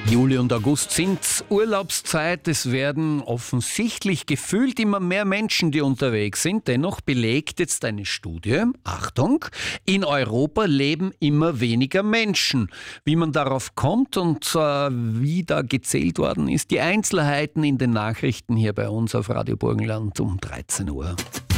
Juli und August sind Urlaubszeit. Es werden offensichtlich gefühlt immer mehr Menschen, die unterwegs sind. Dennoch belegt jetzt eine Studie, Achtung, in Europa leben immer weniger Menschen. Wie man darauf kommt und wie da gezählt worden ist, die Einzelheiten in den Nachrichten hier bei uns auf Radio Burgenland um 13 Uhr.